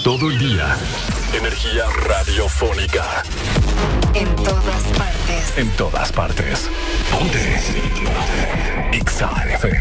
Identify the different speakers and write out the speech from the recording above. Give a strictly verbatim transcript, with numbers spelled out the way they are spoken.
Speaker 1: Todo el día. Energía radiofónica.
Speaker 2: En todas partes.
Speaker 1: En todas partes. Ponte. Exa F M.